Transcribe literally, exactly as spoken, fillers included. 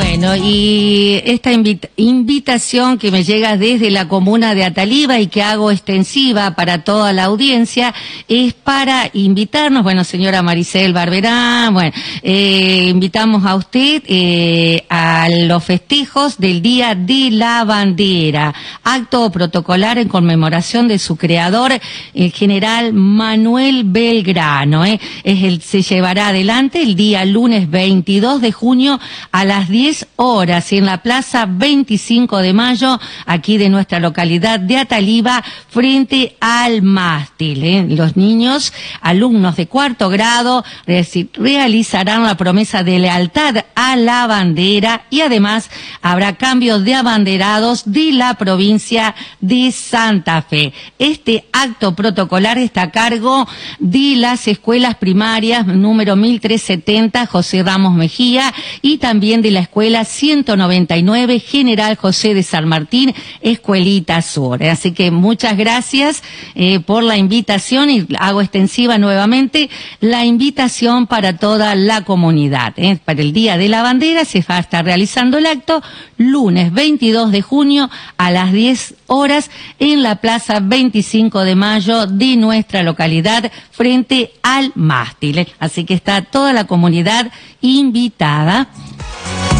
Bueno, y esta invita- invitación que me llega desde la comuna de Ataliba y que hago extensiva para toda la audiencia es para invitarnos, bueno, señora Maricel Barberán, bueno, eh, invitamos a usted eh, a los festejos del Día de la Bandera, acto protocolar en conmemoración de su creador, el general Manuel Belgrano. Eh. Es el, se llevará adelante el día lunes veintidós de junio a las diez horas en la Plaza veinticinco de mayo, aquí de nuestra localidad de Ataliba, frente al mástil. ¿eh? Los niños, alumnos de cuarto grado, realizarán la promesa de lealtad a la bandera y además habrá cambios de abanderados de la provincia de Santa Fe. Este acto protocolar está a cargo de las escuelas primarias número mil trescientos setenta José Ramos Mejía y también de la escuela ciento noventa y nueve General José de San Martín, Escuelita Sur. Así que muchas gracias eh, por la invitación y hago extensiva nuevamente la invitación para toda la comunidad. Eh. Para el Día de la Bandera se va a estar realizando el acto lunes veintidós de junio a las diez horas en la Plaza veinticinco de mayo de nuestra localidad frente al mástil. Así que está toda la comunidad invitada.